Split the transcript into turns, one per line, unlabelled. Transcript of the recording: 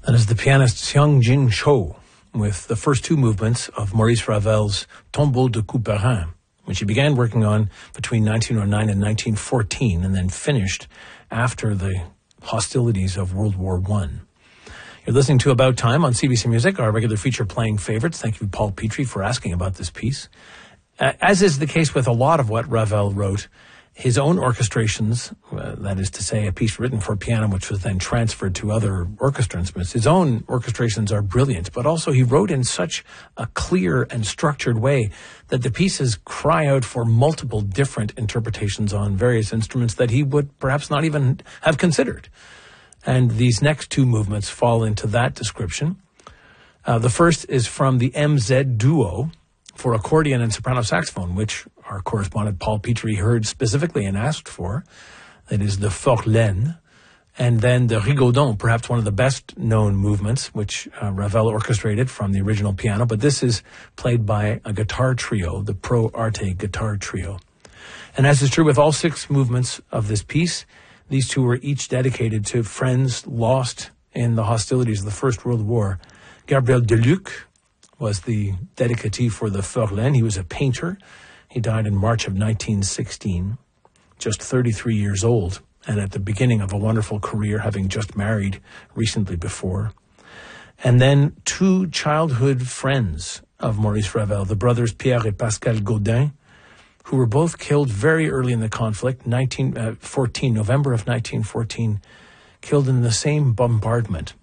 That is the pianist Xiang Jin Cho with the first two movements of Maurice Ravel's Tombeau de Couperin, which he began working on between 1909 and 1914 and then finished after the hostilities of World War I. You're listening to About Time on CBC Music, our regular feature playing favorites. Thank you, Paul Petrie, for asking about this piece. As is the case with a lot of what Ravel wrote, his own orchestrations, that is to say, a piece written for piano which was then transferred to other orchestra instruments, his own orchestrations are brilliant, but also he wrote in such a clear and structured way that the pieces cry out for multiple different interpretations on various instruments that he would perhaps not even have considered. And these next two movements fall into that description. The first is from the MZ Duo for accordion and soprano saxophone, which our correspondent Paul Petrie heard specifically and asked for. That is the Forlane. And then the Rigaudon, perhaps one of the best known movements, which Ravel orchestrated from the original piano. But this is played by a guitar trio, the Pro Arte guitar trio. And as is true with all six movements of this piece, these two were each dedicated to friends lost in the hostilities of the First World War. Gabriel Deluc was the dedicatee for the Forlane. He was a painter. He died in March of 1916, just 33 years old, and at the beginning of a wonderful career, having just married recently before. And then two childhood friends of Maurice Ravel, the brothers Pierre et Pascal Gaudin, who were both killed very early in the conflict, November of 1914, killed in the same bombardment